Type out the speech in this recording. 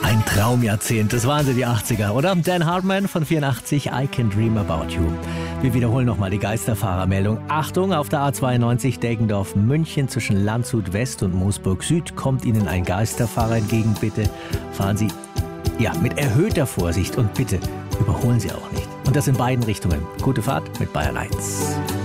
Ein Traumjahrzehnt, das waren sie, die 80er, oder? Dan Hartman von 84, I Can Dream About You. Wir wiederholen nochmal die Geisterfahrermeldung. Achtung, auf der A92 Deggendorf-München zwischen Landshut West und Moosburg Süd kommt Ihnen ein Geisterfahrer entgegen. Bitte fahren Sie mit erhöhter Vorsicht und bitte überholen Sie auch nicht. Und das in beiden Richtungen. Gute Fahrt mit Bayern 1.